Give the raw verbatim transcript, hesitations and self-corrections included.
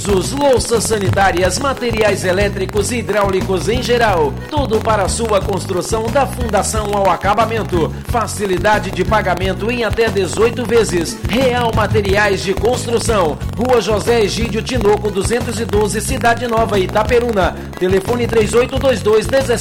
pisos, louças sanitárias, materiais elétricos e hidráulicos em geral. Tudo para a sua construção, da fundação ao acabamento. Facilidade de pagamento em até dezoito vezes. Real Materiais de Construção. Rua José Egídio Tinoco, duzentos e doze, Cidade Nova, Itaperuna. Telefone três oito dois dois,